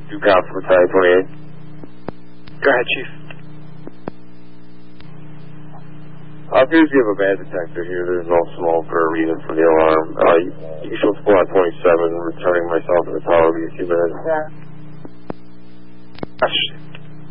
2 cops for Battalion 28. Go ahead, Chief. Appears you have a bad detector here. There's no smoke or a reason for the alarm. You show squad 27, returning myself to the tower. Give me a few minutes. Yeah.